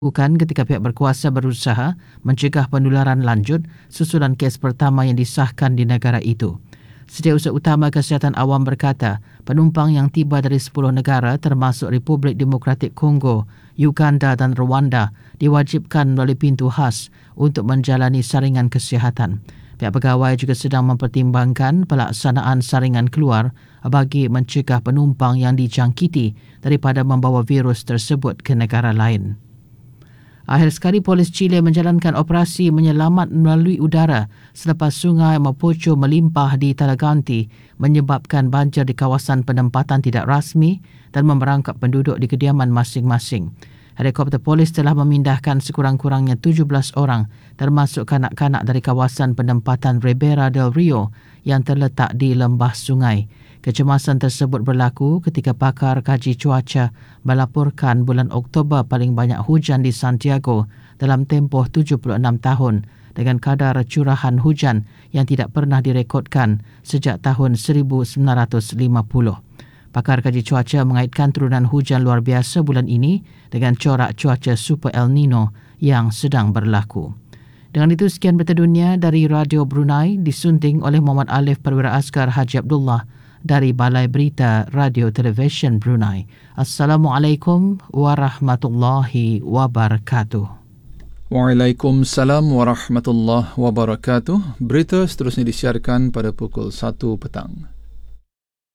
Bukan ketika pihak berkuasa berusaha mencegah penularan lanjut susulan kes pertama yang disahkan di negara itu. Setiausaha Utama Kesihatan Awam berkata, penumpang yang tiba dari 10 negara termasuk Republik Demokratik Kongo, Uganda dan Rwanda diwajibkan melalui pintu khas untuk menjalani saringan kesihatan. Pihak pegawai juga sedang mempertimbangkan pelaksanaan saringan keluar bagi mencegah penumpang yang dijangkiti daripada membawa virus tersebut ke negara lain. Akhir sekali, polis Chile menjalankan operasi menyelamat melalui udara selepas sungai Mapocho melimpah di Talaganti menyebabkan banjir di kawasan penempatan tidak rasmi dan memerangkap penduduk di kediaman masing-masing. Helikopter polis telah memindahkan sekurang-kurangnya 17 orang termasuk kanak-kanak dari kawasan penempatan Ribera del Rio yang terletak di lembah sungai. Kecemasan tersebut berlaku ketika pakar kaji cuaca melaporkan bulan Oktober paling banyak hujan di Santiago dalam tempoh 76 tahun dengan kadar curahan hujan yang tidak pernah direkodkan sejak tahun 1950. Pakar kaji cuaca mengaitkan turunan hujan luar biasa bulan ini dengan corak cuaca Super El Nino yang sedang berlaku. Dengan itu, sekian berita dunia dari Radio Brunei disunting oleh Muhammad Alif Perwira Askar Haji Abdullah dari Balai Berita Radio Television Brunei. Assalamualaikum warahmatullahi wabarakatuh. Waalaikumsalam warahmatullahi wabarakatuh. Berita seterusnya disiarkan pada pukul 1 petang.